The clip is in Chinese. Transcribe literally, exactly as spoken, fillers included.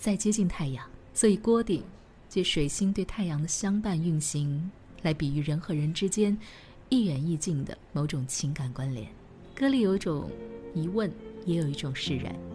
再接近太阳，所以锅顶借水星对太阳的相伴运行，来比喻人和人之间亦远亦近的某种情感关联。歌里有种疑问，也有一种释然。